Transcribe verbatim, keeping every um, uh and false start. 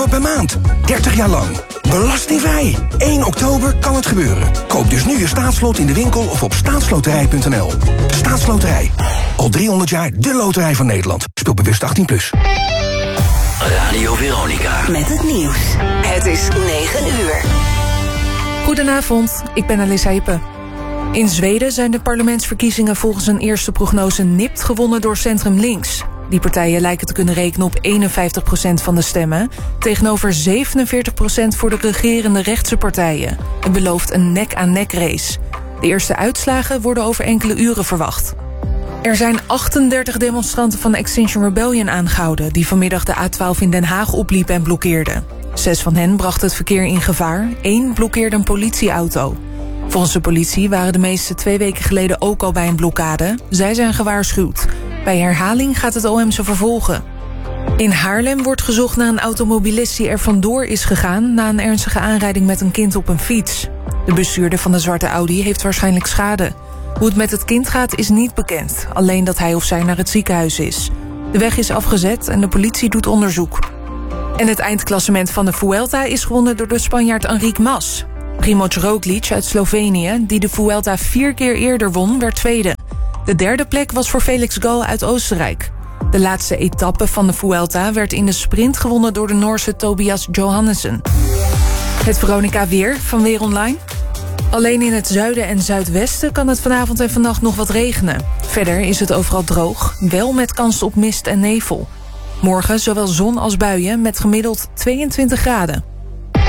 per maand. dertig jaar lang. Belastingvrij. één oktober kan het gebeuren. Koop dus nu je staatslot in de winkel of op staatsloterij punt n l. Staatsloterij. Al driehonderd jaar de loterij van Nederland. Speel bewust achttien plus. Radio Veronica. Met het nieuws. Het is negen uur. Goedenavond, ik ben Alissa Hippe. In Zweden zijn de parlementsverkiezingen volgens een eerste prognose nipt gewonnen door Centrum Links. Die partijen lijken te kunnen rekenen op eenenvijftig procent van de stemmen, tegenover zevenenveertig procent voor de regerende rechtse partijen. Het belooft een nek-aan-nek race. De eerste uitslagen worden over enkele uren verwacht. Er zijn achtendertig demonstranten van Extinction Rebellion aangehouden, die vanmiddag de A twaalf in Den Haag opliepen en blokkeerden. Zes van hen brachten het verkeer in gevaar, één blokkeerde een politieauto. Volgens de politie waren de meeste twee weken geleden ook al bij een blokkade. Zij zijn gewaarschuwd. Bij herhaling gaat het O M ze vervolgen. In Haarlem wordt gezocht naar een automobilist die er vandoor is gegaan na een ernstige aanrijding met een kind op een fiets. De bestuurder van de zwarte Audi heeft waarschijnlijk schade. Hoe het met het kind gaat is niet bekend, alleen dat hij of zij naar het ziekenhuis is. De weg is afgezet en de politie doet onderzoek. En het eindklassement van de Vuelta is gewonnen door de Spanjaard Enric Mas. Primoz Roglic uit Slovenië, die de Vuelta vier keer eerder won, werd tweede. De derde plek was voor Felix Gal uit Oostenrijk. De laatste etappe van de Vuelta werd in de sprint gewonnen door de Noorse Tobias Johannessen. Het Veronica weer van Weer Online. Alleen in het zuiden en zuidwesten kan het vanavond en vannacht nog wat regenen. Verder is het overal droog, wel met kans op mist en nevel. Morgen zowel zon als buien met gemiddeld tweeëntwintig graden.